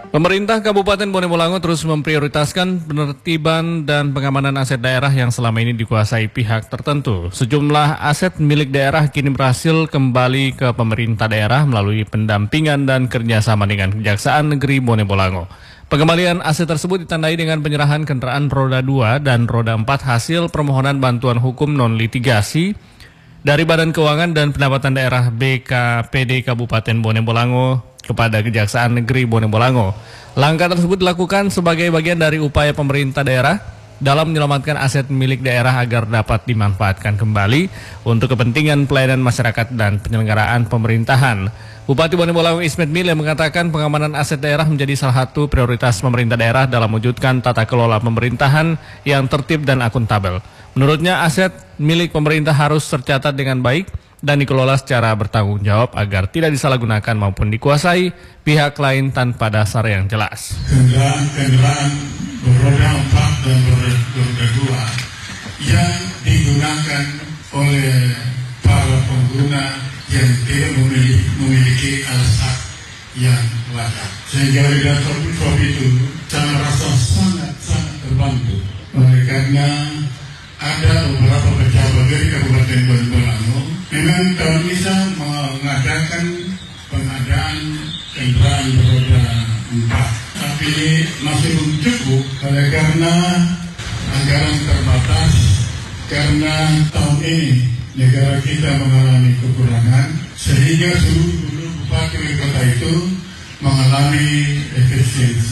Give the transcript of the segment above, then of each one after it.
Pemerintah Kabupaten Bone Bolango terus memprioritaskan penertiban dan pengamanan aset daerah yang selama ini dikuasai pihak tertentu. Sejumlah aset milik daerah kini berhasil kembali ke pemerintah daerah melalui pendampingan dan kerjasama dengan Kejaksaan Negeri Bone Bolango. Pengembalian aset tersebut ditandai dengan penyerahan kendaraan roda 2 dan roda 4 hasil permohonan bantuan hukum non-litigasi dari Badan Keuangan dan Pendapatan Daerah BKPD Kabupaten Bone Bolango kepada Kejaksaan Negeri Bone Bolango. Langkah tersebut dilakukan sebagai bagian dari upaya pemerintah daerah dalam menyelamatkan aset milik daerah agar dapat dimanfaatkan kembali untuk kepentingan pelayanan masyarakat dan penyelenggaraan pemerintahan. Bupati Bone Bolango Ismet Mile mengatakan pengamanan aset daerah menjadi salah satu prioritas pemerintah daerah dalam mewujudkan tata kelola pemerintahan yang tertib dan akuntabel. Menurutnya aset milik pemerintah harus tercatat dengan baik dan dikelola secara bertanggung jawab agar tidak disalahgunakan maupun dikuasai pihak lain tanpa dasar yang jelas. Kendaraan beroda 4 dan beroda 2 yang digunakan oleh para pengguna yang tidak memiliki alas yang layak. Sehingga dengan top itu saya merasa sangat terbantu. Oleh karena ada beberapa pejabat dari Kabupaten Bone Bolango memang tahun bisa mengadakan pengadaan kendaraan beroda 4, tapi masih belum cukup oleh karena anggaran terbatas, karena tahun ini negara kita mengalami kekurangan sehingga seluruh bupati wali kota itu mengalami efisiensi.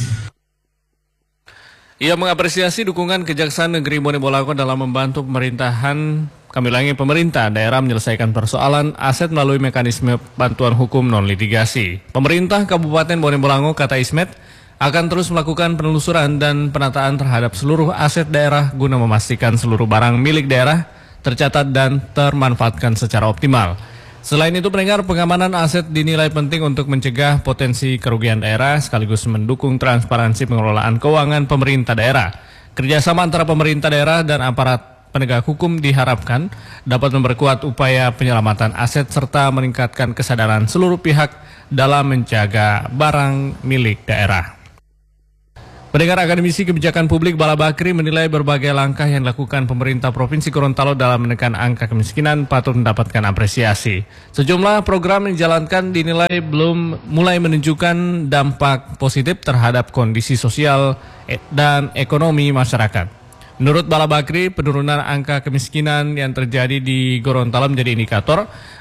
Ia mengapresiasi dukungan Kejaksaan Negeri Bone Bolango dalam membantu pemerintahan pemerintah daerah menyelesaikan persoalan aset melalui mekanisme bantuan hukum non-litigasi. Pemerintah Kabupaten Bone Bolango, kata Ismet, akan terus melakukan penelusuran dan penataan terhadap seluruh aset daerah guna memastikan seluruh barang milik daerah tercatat dan termanfaatkan secara optimal. Selain itu, pendengar, pengamanan aset dinilai penting untuk mencegah potensi kerugian daerah sekaligus mendukung transparansi pengelolaan keuangan pemerintah daerah. Kerjasama antara pemerintah daerah dan aparat penegak hukum diharapkan dapat memperkuat upaya penyelamatan aset serta meningkatkan kesadaran seluruh pihak dalam menjaga barang milik daerah. Pendengar, Akademisi Kebijakan Publik Bala Bakri menilai berbagai langkah yang dilakukan pemerintah Provinsi Gorontalo dalam menekan angka kemiskinan patut mendapatkan apresiasi. Sejumlah program yang dijalankan dinilai belum mulai menunjukkan dampak positif terhadap kondisi sosial dan ekonomi masyarakat. Menurut Bala Bakri, penurunan angka kemiskinan yang terjadi di Gorontalo menjadi indikator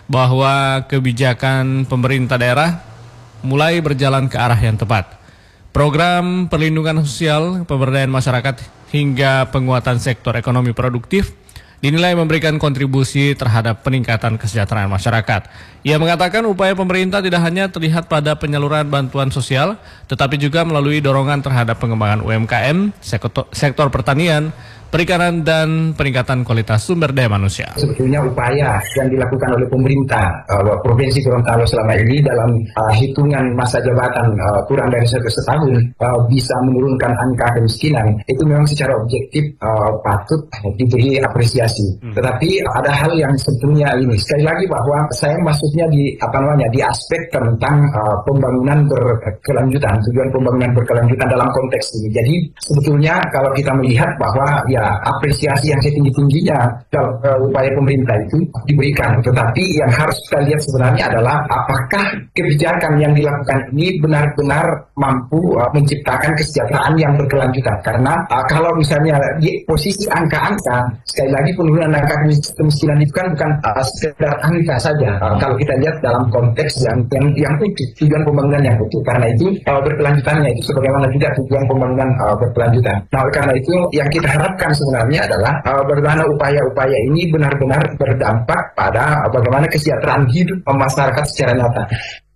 bahwa kebijakan pemerintah daerah mulai berjalan ke arah yang tepat. Program perlindungan sosial, pemberdayaan masyarakat, hingga penguatan sektor ekonomi produktif dinilai memberikan kontribusi terhadap peningkatan kesejahteraan masyarakat. Ia mengatakan upaya pemerintah tidak hanya terlihat pada penyaluran bantuan sosial, tetapi juga melalui dorongan terhadap pengembangan UMKM, sektor pertanian, perikanan, dan peningkatan kualitas sumber daya manusia. Sebetulnya upaya yang dilakukan oleh pemerintah Provinsi Gorontalo selama ini dalam hitungan masa jabatan kurang dari setahun bisa menurunkan angka kemiskinan, itu memang secara objektif patut diberi apresiasi. Tetapi ada hal yang sebetulnya ini, sekali lagi bahwa saya maksudnya di aspek tentang pembangunan berkelanjutan, tujuan pembangunan berkelanjutan dalam konteks ini. Jadi sebetulnya kalau kita melihat bahwa apresiasi yang setinggi-tingginya upaya pemerintah itu diberikan, tetapi yang harus kita lihat sebenarnya adalah apakah kebijakan yang dilakukan ini benar-benar mampu menciptakan kesejahteraan yang berkelanjutan. Karena kalau misalnya di posisi angka-angka, sekali lagi penurunan angka kemiskinan itu kan bukan sekedar angka saja. Kalau kita lihat dalam konteks yang utuh, tujuan pembangunan yang utuh, karena itu berkelanjutannya itu sebagaimana juga tujuan pembangunan berkelanjutan. Nah, oleh karena itu yang kita harapkan sebenarnya adalah bagaimana upaya-upaya ini benar-benar berdampak pada bagaimana kesejahteraan hidup masyarakat secara nyata.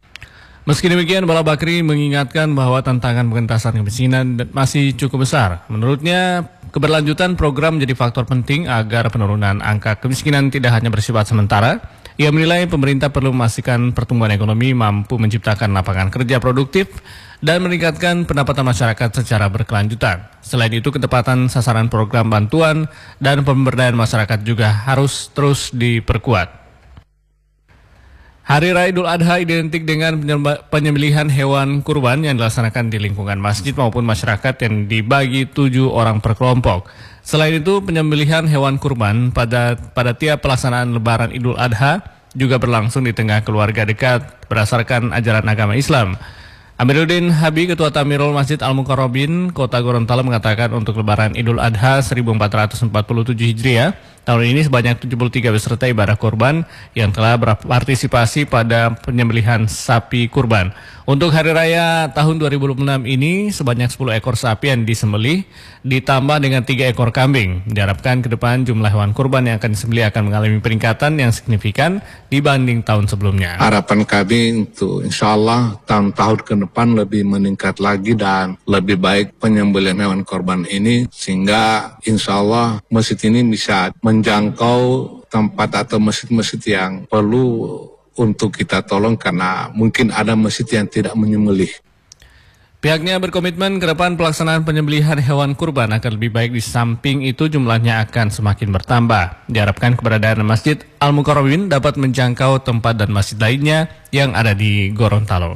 Meski demikian, Bala Bakri mengingatkan bahwa tantangan pengentasan kemiskinan masih cukup besar. Menurutnya, keberlanjutan program menjadi faktor penting agar penurunan angka kemiskinan tidak hanya bersifat sementara. Ia menilai pemerintah perlu memastikan pertumbuhan ekonomi mampu menciptakan lapangan kerja produktif dan meningkatkan pendapatan masyarakat secara berkelanjutan. Selain itu, ketepatan sasaran program bantuan dan pemberdayaan masyarakat juga harus terus diperkuat. Hari Raya Idul Adha identik dengan penyembelihan hewan kurban yang dilaksanakan di lingkungan masjid maupun masyarakat yang dibagi 7 orang per kelompok. Selain itu, penyembelihan hewan kurban pada tiap pelaksanaan Lebaran Idul Adha juga berlangsung di tengah keluarga dekat berdasarkan ajaran agama Islam. Amiruddin Habi, Ketua Tamirul Masjid Al-Mukarrabin, Kota Gorontalo mengatakan untuk Lebaran Idul Adha 1447 Hijriah, tahun ini sebanyak 73 peserta ibadah kurban yang telah berpartisipasi pada penyembelihan sapi kurban. Untuk Hari Raya tahun 2026 ini, sebanyak 10 ekor sapi yang disembelih, ditambah dengan 3 ekor kambing. Diharapkan ke depan jumlah hewan kurban yang akan disembelih akan mengalami peningkatan yang signifikan dibanding tahun sebelumnya. Harapan kami untuk insya Allah tahun-tahun ke depan lebih meningkat lagi dan lebih baik penyembelihan hewan korban ini, sehingga insya Allah masjid ini bisa menjangkau tempat atau masjid-masjid yang perlu untuk kita tolong karena mungkin ada masjid yang tidak menyembelih. Pihaknya berkomitmen ke depan pelaksanaan penyembelihan hewan kurban akan lebih baik, di samping itu jumlahnya akan semakin bertambah. Diharapkan keberadaan Masjid Al-Mukarrabin dapat menjangkau tempat dan masjid lainnya yang ada di Gorontalo.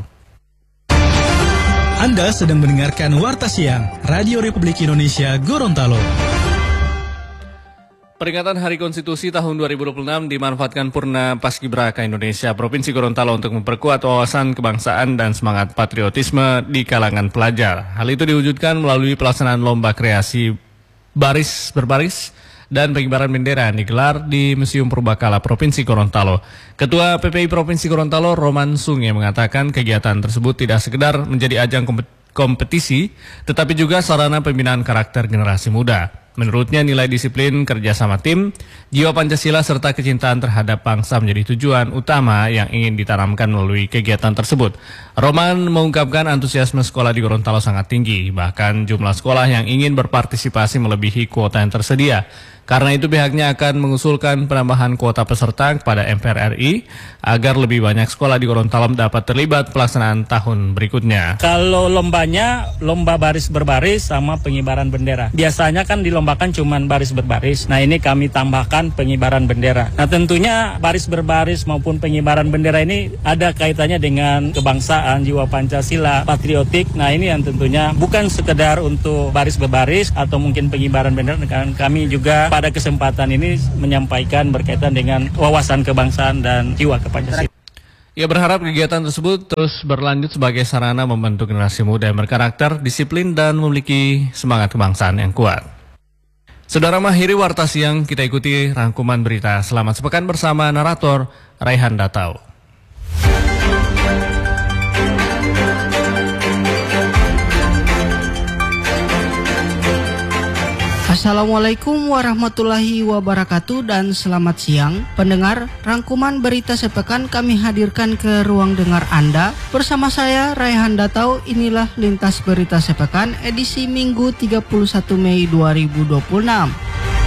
Anda sedang mendengarkan Warta Siang Radio Republik Indonesia Gorontalo. Peringatan Hari Konstitusi tahun 2026 dimanfaatkan Purna Paskibraka Indonesia Provinsi Gorontalo untuk memperkuat wawasan kebangsaan dan semangat patriotisme di kalangan pelajar. Hal itu diwujudkan melalui pelaksanaan lomba kreasi baris berbaris dan pengibaran bendera yang digelar di Museum Purbakala Provinsi Gorontalo. Ketua PPI Provinsi Gorontalo, Roman Sunge, mengatakan kegiatan tersebut tidak sekedar menjadi ajang kompetisi, tetapi juga sarana pembinaan karakter generasi muda. Menurutnya nilai disiplin, kerjasama tim, jiwa Pancasila serta kecintaan terhadap bangsa menjadi tujuan utama yang ingin ditanamkan melalui kegiatan tersebut. Roman mengungkapkan antusiasme sekolah di Gorontalo sangat tinggi, bahkan jumlah sekolah yang ingin berpartisipasi melebihi kuota yang tersedia. Karena itu pihaknya akan mengusulkan penambahan kuota peserta kepada MPR RI agar lebih banyak sekolah di Gorontalo dapat terlibat pelaksanaan tahun berikutnya. Kalau lombanya, lomba baris berbaris sama pengibaran bendera. Biasanya kan dilombakan cuma baris berbaris. Nah, ini kami tambahkan pengibaran bendera. Nah, tentunya baris berbaris maupun pengibaran bendera ini ada kaitannya dengan kebangsaan, jiwa Pancasila, patriotik. Nah, ini yang tentunya bukan sekedar untuk baris berbaris atau mungkin pengibaran bendera. Kami juga pada kesempatan ini menyampaikan berkaitan dengan wawasan kebangsaan dan jiwa kepancasilaan. Ia berharap kegiatan tersebut terus berlanjut sebagai sarana membentuk generasi muda yang berkarakter, disiplin, dan memiliki semangat kebangsaan yang kuat. Saudara, mengakhiri Warta Siang, kita ikuti rangkuman berita. Selamat sepekan bersama narator Raihan Datau. Assalamualaikum warahmatullahi wabarakatuh dan selamat siang. Pendengar, rangkuman berita sepekan kami hadirkan ke ruang dengar Anda. Bersama saya Raihan Datau, inilah lintas berita sepekan edisi Minggu 31 Mei 2026.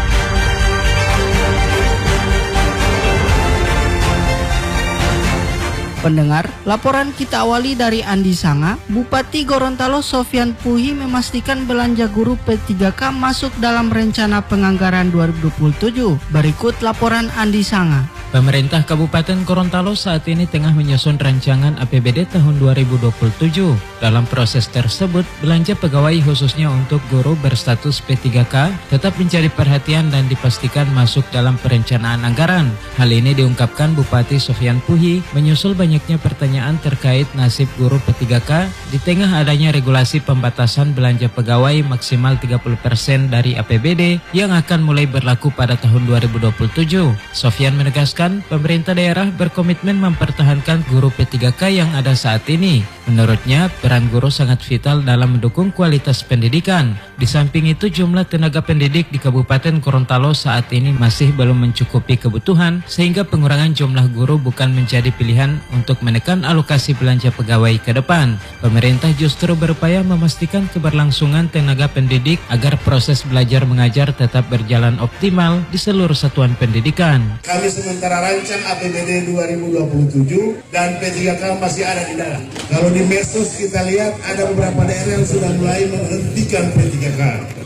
Pendengar, laporan kita awali dari Andi Sanga. Bupati Gorontalo Sofyan Puhi memastikan belanja guru P3K masuk dalam rencana penganggaran 2027. Berikut laporan Andi Sanga. Pemerintah Kabupaten Gorontalo saat ini tengah menyusun rancangan APBD tahun 2027. Dalam proses tersebut, belanja pegawai khususnya untuk guru berstatus P3K tetap menjadi perhatian dan dipastikan masuk dalam perencanaan anggaran. Hal ini diungkapkan Bupati Sofyan Puhi menyusul banyaknya pertanyaan terkait nasib guru P3K di tengah adanya regulasi pembatasan belanja pegawai maksimal 30% dari APBD yang akan mulai berlaku pada tahun 2027. Sofyan menegaskan pemerintah daerah berkomitmen mempertahankan guru P3K yang ada saat ini. Menurutnya, peran guru sangat vital dalam mendukung kualitas pendidikan. Di samping itu, jumlah tenaga pendidik di Kabupaten Gorontalo saat ini masih belum mencukupi kebutuhan, sehingga pengurangan jumlah guru bukan menjadi pilihan untuk menekan alokasi belanja pegawai ke depan. Pemerintah justru berupaya memastikan keberlangsungan tenaga pendidik agar proses belajar mengajar tetap berjalan optimal di seluruh satuan pendidikan. Kami sementara rancang APBD 2027 dan P3K masih ada di dalam. Kalau di medsos kita lihat ada beberapa daerah yang sudah mulai menghentikan P3K.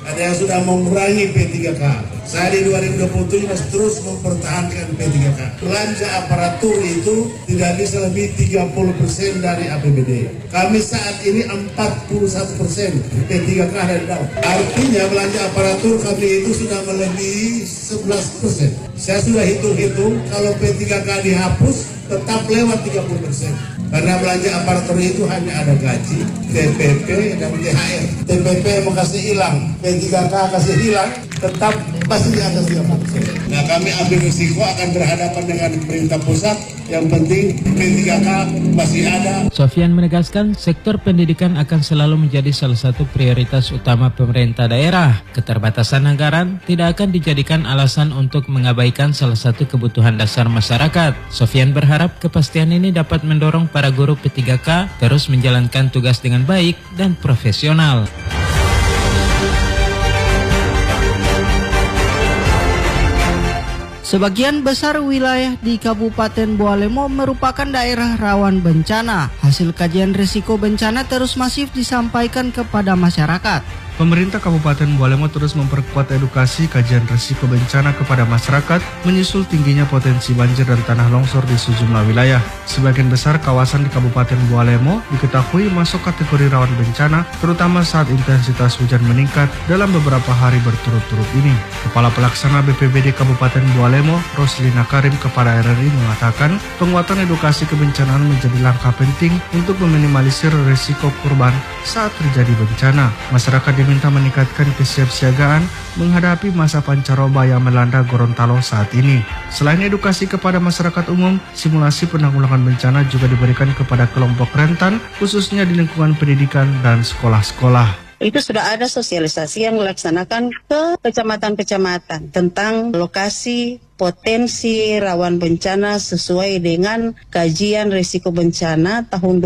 ada yang sudah mengurangi P3K. Saya di 2027 masih terus mempertahankan P3K. Belanja aparatur itu tidak bisa lebih 30% dari APBD. Kami saat ini 41% P3K ada di dalam. Artinya belanja aparatur kami itu sudah melebihi 11%. Saya sudah hitung-hitung kalau P3K dihapus tetap lewat 30%. Karena belanja aparatur itu hanya ada gaji, TPP, dan THR. TPP mau kasih hilang, P3K kasih hilang, tetap pasti di atas 30%. Nah, kami ambil risiko akan berhadapan dengan pemerintah pusat. Yang penting P3K masih ada. Sofyan menegaskan sektor pendidikan akan selalu menjadi salah satu prioritas utama pemerintah daerah. Keterbatasan anggaran tidak akan dijadikan alasan untuk mengabaikan salah satu kebutuhan dasar masyarakat. Sofyan berharap kepastian ini dapat mendorong para guru P3K terus menjalankan tugas dengan baik dan profesional. Sebagian besar wilayah di Kabupaten Bualemo merupakan daerah rawan bencana. Hasil kajian risiko bencana terus masif disampaikan kepada masyarakat. Pemerintah Kabupaten Bualemo terus memperkuat edukasi kajian risiko bencana kepada masyarakat menyusul tingginya potensi banjir dan tanah longsor di sejumlah wilayah. Sebagian besar kawasan di Kabupaten Bualemo diketahui masuk kategori rawan bencana, terutama saat intensitas hujan meningkat dalam beberapa hari berturut-turut ini. Kepala Pelaksana BPBD Kabupaten Bualemo, Roslina Karim kepada RRI mengatakan, penguatan edukasi kebencanaan menjadi langkah penting untuk meminimalisir risiko korban saat terjadi bencana. Masyarakat diminta meningkatkan kesiapsiagaan menghadapi masa pancaroba yang melanda Gorontalo saat ini. Selain edukasi kepada masyarakat umum, simulasi penanggulangan bencana juga diberikan kepada kelompok rentan, khususnya di lingkungan pendidikan dan sekolah-sekolah. Itu sudah ada sosialisasi yang dilaksanakan ke kecamatan-kecamatan tentang lokasi potensi rawan bencana sesuai dengan kajian risiko bencana tahun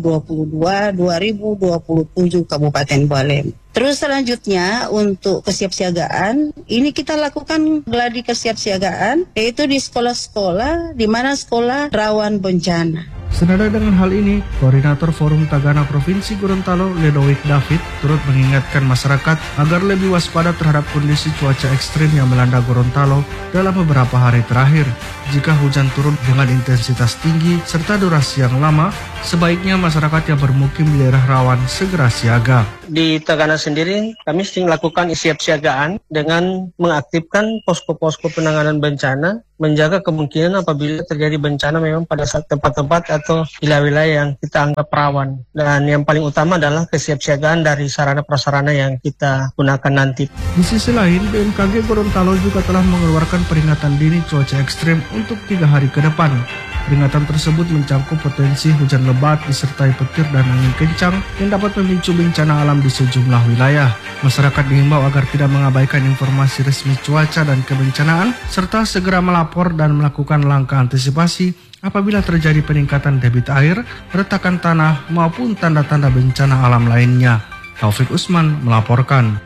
2022-2027 Kabupaten Bualemo. Terus selanjutnya untuk kesiapsiagaan, ini kita lakukan gladi kesiapsiagaan, yaitu di sekolah-sekolah, di mana sekolah rawan bencana. Senada dengan hal ini, Koordinator Forum Tagana Provinsi Gorontalo, Ledowik David, turut mengingatkan masyarakat agar lebih waspada terhadap kondisi cuaca ekstrim yang melanda Gorontalo dalam beberapa hari terakhir. Jika hujan turun dengan intensitas tinggi serta durasi yang lama, sebaiknya masyarakat yang bermukim di daerah rawan segera siaga. Di Tagana sendiri, kami sering melakukan kesiapsiagaan dengan mengaktifkan posko-posko penanganan bencana, menjaga kemungkinan apabila terjadi bencana memang pada saat tempat-tempat atau wilayah-wilayah yang kita anggap rawan. Dan yang paling utama adalah kesiapsiagaan dari sarana-prasarana yang kita gunakan nanti. Di sisi lain, BMKG Gorontalo juga telah mengeluarkan peringatan dini cuaca ekstrim untuk 3 hari ke depan. Peringatan tersebut mencakup potensi hujan lebat disertai petir dan angin kencang yang dapat memicu bencana alam di sejumlah wilayah. Masyarakat diimbau agar tidak mengabaikan informasi resmi cuaca dan kebencanaan, serta segera melapor dan melakukan langkah antisipasi apabila terjadi peningkatan debit air, retakan tanah, maupun tanda-tanda bencana alam lainnya. Taufik Usman melaporkan.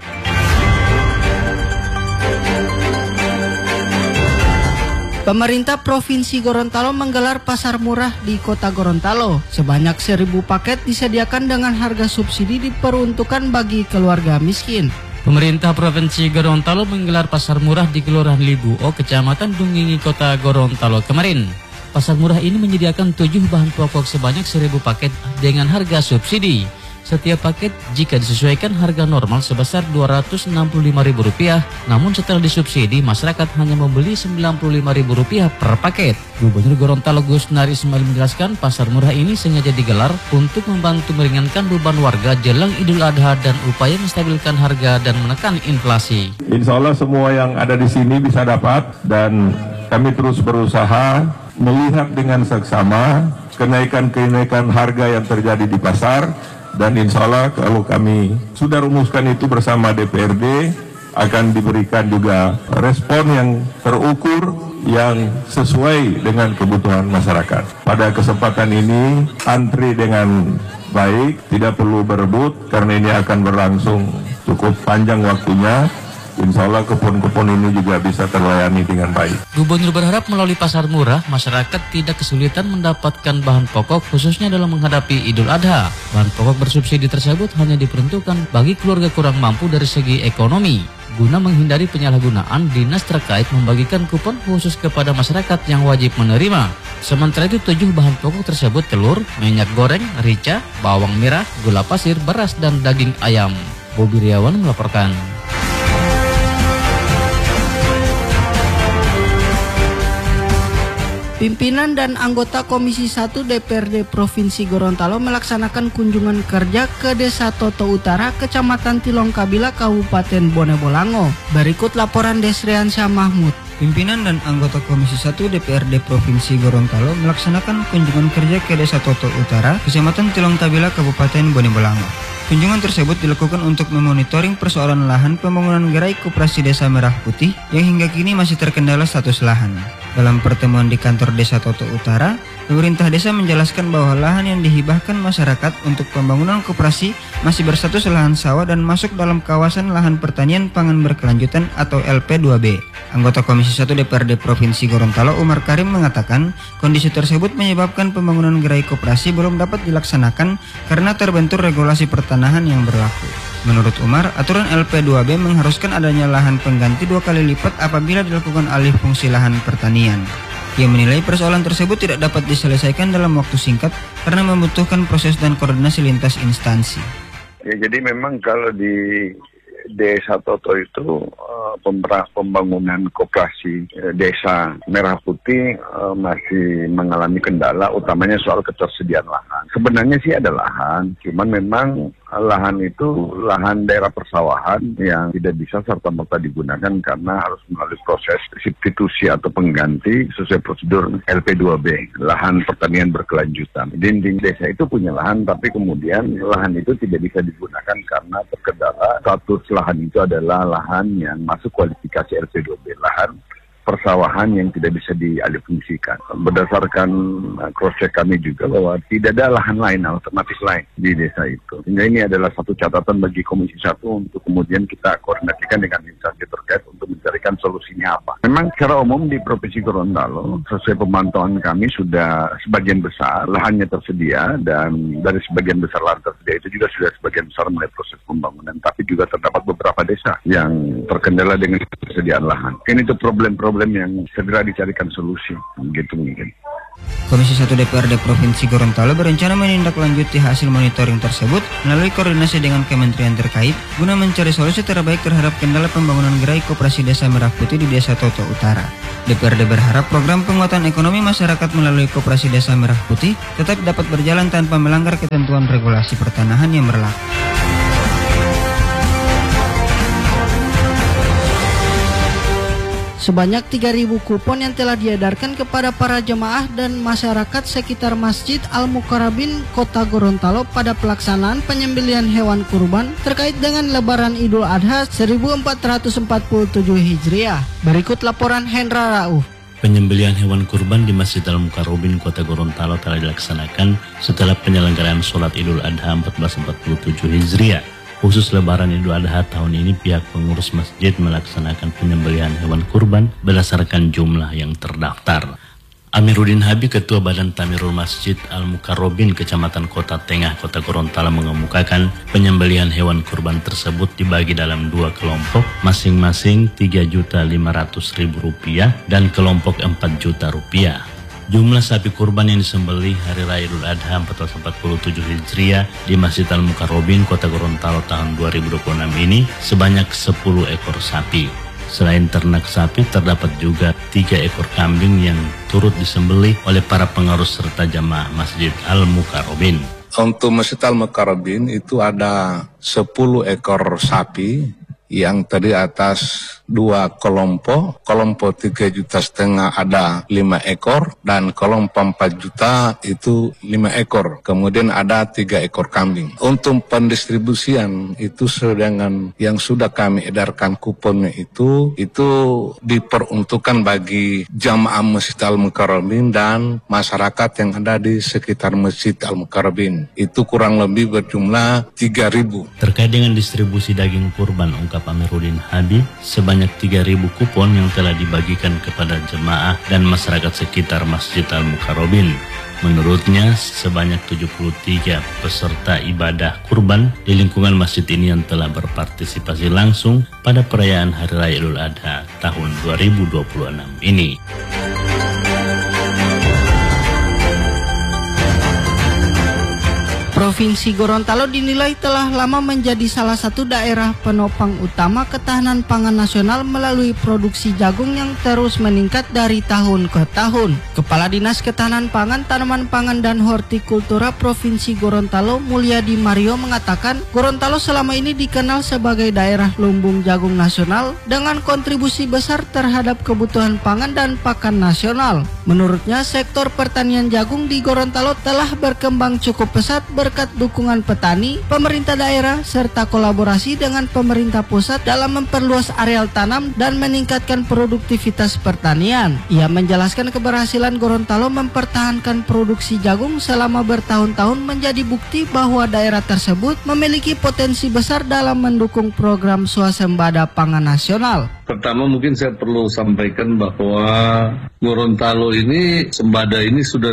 Pemerintah Provinsi Gorontalo menggelar pasar murah di Kota Gorontalo. Sebanyak 1.000 paket disediakan dengan harga subsidi diperuntukkan bagi keluarga miskin. Pemerintah Provinsi Gorontalo menggelar pasar murah di Kelurahan Libuo, Kecamatan Dungingi, Kota Gorontalo kemarin. Pasar murah ini menyediakan 7 bahan pokok sebanyak 1.000 paket dengan harga subsidi. Setiap paket jika disesuaikan harga normal sebesar Rp265.000, namun setelah disubsidi masyarakat hanya membeli Rp95.000 per paket. Gubernur Gorontalo Gusnari Ismail menjelaskan pasar murah ini sengaja digelar untuk membantu meringankan beban warga jelang Idul Adha dan upaya menstabilkan harga dan menekan inflasi. Insya Allah semua yang ada di sini bisa dapat dan kami terus berusaha melihat dengan seksama kenaikan harga yang terjadi di pasar. Dan insya Allah kalau kami sudah rumuskan itu bersama DPRD, akan diberikan juga respon yang terukur yang sesuai dengan kebutuhan masyarakat. Pada kesempatan ini antri dengan baik, tidak perlu berebut karena ini akan berlangsung cukup panjang waktunya. insya Allah kebun-kebun ini juga bisa terlayani dengan baik. Gubernur berharap melalui pasar murah, masyarakat tidak kesulitan mendapatkan bahan pokok khususnya dalam menghadapi Idul Adha. Bahan pokok bersubsidi tersebut hanya diperuntukkan bagi keluarga kurang mampu dari segi ekonomi. Guna menghindari penyalahgunaan, dinas terkait membagikan kupon khusus kepada masyarakat yang wajib menerima. Sementara itu 7 bahan pokok tersebut telur, minyak goreng, rica, bawang merah, gula pasir, beras, dan daging ayam. Bobi Riawan melaporkan. Pimpinan dan anggota Komisi 1 DPRD Provinsi Gorontalo melaksanakan kunjungan kerja ke Desa Toto Utara, Kecamatan Tilongkabila, Kabupaten Bone Bolango. Berikut laporan Desriansyah Mahmud. Pimpinan dan anggota Komisi 1 DPRD Provinsi Gorontalo melaksanakan kunjungan kerja ke Desa Toto Utara, Kecamatan Tilongkabila, Kabupaten Bone Bolango. Kunjungan tersebut dilakukan untuk memonitoring persoalan lahan pembangunan gerai Koperasi Desa Merah Putih yang hingga kini masih terkendala status lahan. Dalam pertemuan di kantor Desa Toto Utara, pemerintah desa menjelaskan bahwa lahan yang dihibahkan masyarakat untuk pembangunan koperasi masih berstatus lahan sawah dan masuk dalam kawasan lahan pertanian pangan berkelanjutan atau LP2B. Anggota Komisi 1 DPRD Provinsi Gorontalo Umar Karim mengatakan kondisi tersebut menyebabkan pembangunan gerai koperasi belum dapat dilaksanakan karena terbentur regulasi pertanahan yang berlaku. Menurut Umar, aturan LP2B mengharuskan adanya lahan pengganti 2 kali lipat apabila dilakukan alih fungsi lahan pertanian. Ia menilai persoalan tersebut tidak dapat diselesaikan dalam waktu singkat karena membutuhkan proses dan koordinasi lintas instansi. Ya, jadi memang kalau di Desa Toto itu pembangunan koperasi Desa Merah Putih masih mengalami kendala, utamanya soal ketersediaan lahan. Sebenarnya sih ada lahan, cuman memang lahan itu lahan daerah persawahan yang tidak bisa serta-merta digunakan karena harus melalui proses substitusi atau pengganti sesuai prosedur LP2B, lahan pertanian berkelanjutan. Dinding desa itu punya lahan, tapi kemudian lahan itu tidak bisa digunakan karena terkendala status lahan itu adalah lahan yang masuk kualifikasi LP2B, lahan persawahan yang tidak bisa dialihfungsikan. Berdasarkan cross-check kami juga bahwa tidak ada lahan lain, alternatif lain di desa itu. Sehingga ini adalah satu catatan bagi Komisi 1 untuk kemudian kita koordinasikan dengan instansi terkait untuk mencarikan solusinya apa. Memang secara umum di Provinsi Gorontalo, sesuai pemantauan kami sudah sebagian besar lahannya tersedia, dan dari sebagian besar lahan tersedia itu juga sudah sebagian besar mulai proses pembangunan. Tapi juga terdapat beberapa desa yang terkendala dengan ketersediaan lahan. Ini itu problem-problem yang segera dicarikan solusi, gitu mungkin. Komisi 1 DPRD Provinsi Gorontalo berencana menindaklanjuti hasil monitoring tersebut melalui koordinasi dengan kementerian terkait guna mencari solusi terbaik terhadap kendala pembangunan gerai Koperasi Desa Merah Putih di Desa Toto Utara. DPRD berharap program penguatan ekonomi masyarakat melalui Koperasi Desa Merah Putih tetap dapat berjalan tanpa melanggar ketentuan regulasi pertanahan yang berlaku. Sebanyak 3.000 kupon yang telah diedarkan kepada para jemaah dan masyarakat sekitar Masjid Al-Mukarrabin Kota Gorontalo pada pelaksanaan penyembelihan hewan kurban terkait dengan Lebaran Idul Adha 1447 Hijriah. Berikut laporan Hendra Rauf. Penyembelihan hewan kurban di Masjid Al-Mukarrabin Kota Gorontalo telah dilaksanakan setelah penyelenggaraan sholat Idul Adha 1447 Hijriah. Khusus Lebaran Idul Adha tahun ini pihak pengurus masjid melaksanakan penyembelihan hewan kurban berdasarkan jumlah yang terdaftar. Amiruddin Habib, Ketua Badan Tamirul Masjid Al-Mukarrabin Kecamatan Kota Tengah Kota Gorontalo mengemukakan penyembelihan hewan kurban tersebut dibagi dalam 2 kelompok, masing-masing Rp3.500.000 dan kelompok Rp4.000.000. Jumlah sapi kurban yang disembelih Hari Raya Idul Adha 1447 Hijriah di Masjid Al-Mukarrabin Kota Gorontalo tahun 2026 ini sebanyak 10 ekor sapi. Selain ternak sapi, terdapat juga 3 ekor kambing yang turut disembelih oleh para pengurus serta jamaah Masjid Al-Mukarrabin. Untuk Masjid Al-Mukarrabin itu ada 10 ekor sapi yang terdiri atas 2 kelompok. Kelompok 3,5 juta ada 5 ekor dan kelompok 4 juta itu 5 ekor. Kemudian ada 3 ekor kambing. Untuk pendistribusian itu sedangkan yang sudah kami edarkan kuponnya itu diperuntukkan bagi jamaah Masjid Al-Mukarrabin dan masyarakat yang ada di sekitar Masjid Al-Mukarrabin. Itu kurang lebih berjumlah 3.000. Terkait dengan distribusi daging kurban, ungkap Amiruddin Habib, sebanyak 3.000 kupon yang telah dibagikan kepada jemaah dan masyarakat sekitar Masjid Al-Mukarrabin. Menurutnya, sebanyak 73 peserta ibadah kurban di lingkungan masjid ini yang telah berpartisipasi langsung pada perayaan Hari Raya Idul Adha tahun 2026 ini. Provinsi Gorontalo dinilai telah lama menjadi salah satu daerah penopang utama ketahanan pangan nasional melalui produksi jagung yang terus meningkat dari tahun ke tahun. Kepala Dinas Ketahanan Pangan, Tanaman Pangan dan Hortikultura Provinsi Gorontalo, Mulyadi Mario mengatakan, Gorontalo selama ini dikenal sebagai daerah lumbung jagung nasional dengan kontribusi besar terhadap kebutuhan pangan dan pakan nasional. Menurutnya, sektor pertanian jagung di Gorontalo telah berkembang cukup pesat berkat dukungan petani, pemerintah daerah, serta kolaborasi dengan pemerintah pusat dalam memperluas areal tanam dan meningkatkan produktivitas pertanian. Ia menjelaskan keberhasilan Gorontalo mempertahankan produksi jagung selama bertahun-tahun menjadi bukti bahwa daerah tersebut memiliki potensi besar dalam mendukung program swasembada pangan nasional. Pertama mungkin saya perlu sampaikan bahwa Gorontalo ini sembada ini sudah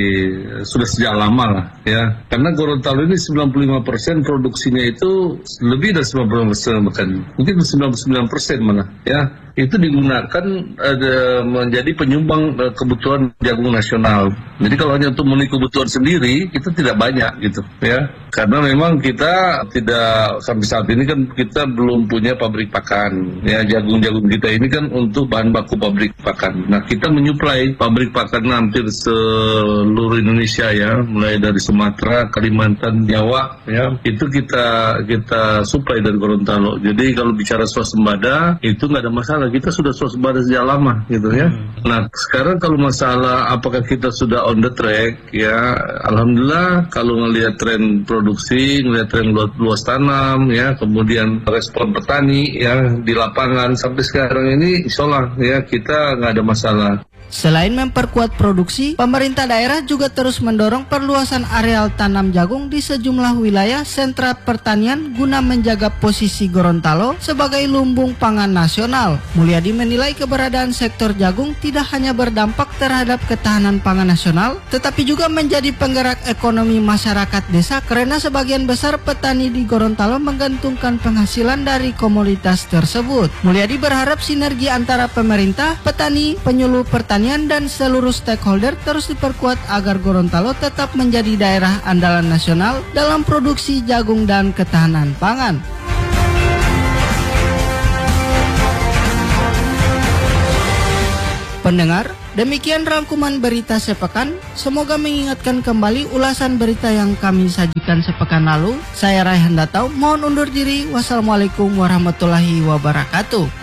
sejak lama lah ya. Karena Gorontalo ini 95% produksinya itu lebih dari 90% bahkan. Mungkin 99% mana ya. Itu digunakan menjadi penyumbang kebutuhan jagung nasional. Jadi kalau hanya untuk memenuhi kebutuhan sendiri itu tidak banyak gitu ya. Karena memang kita tidak sampai saat ini kan kita belum punya pabrik pakan ya. Jagung kita ini kan untuk bahan baku pabrik pakan. Nah, kita menyuplai pabrik pakan hampir seluruh Indonesia ya, mulai dari Sumatera, Kalimantan, Jawa ya. Itu kita suplai dari Gorontalo. Jadi kalau bicara swasembada itu nggak ada masalah. Kita sudah swasembada sejak lama gitu ya. Nah, sekarang kalau masalah apakah kita sudah on the track ya, alhamdulillah kalau ngelihat tren produksi, ngelihat tren luas tanam ya, kemudian respon petani ya di lapangan sampai sekarang ini insya Allah ya kita nggak ada masalah. Selain memperkuat produksi, pemerintah daerah juga terus mendorong perluasan areal tanam jagung di sejumlah wilayah sentra pertanian guna menjaga posisi Gorontalo sebagai lumbung pangan nasional. Mulyadi menilai keberadaan sektor jagung tidak hanya berdampak terhadap ketahanan pangan nasional, tetapi juga menjadi penggerak ekonomi masyarakat desa karena sebagian besar petani di Gorontalo menggantungkan penghasilan dari komoditas tersebut. Mulyadi berharap sinergi antara pemerintah, petani, penyuluh pertanian dan seluruh stakeholder terus diperkuat agar Gorontalo tetap menjadi daerah andalan nasional dalam produksi jagung dan ketahanan pangan. Pendengar, demikian rangkuman berita sepekan. Semoga mengingatkan kembali ulasan berita yang kami sajikan sepekan lalu. Saya Raihan Datau, mohon undur diri. Wassalamualaikum warahmatullahi wabarakatuh.